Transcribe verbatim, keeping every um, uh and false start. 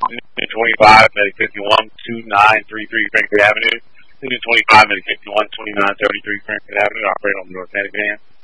Union twenty-five, Medic fifty-one, twenty-nine thirty-three Frankfurt Avenue. Union twenty-five, Medic fifty-one, twenty-nine thirty-three Frankfurt Avenue. Operate on the North Atlantic Van.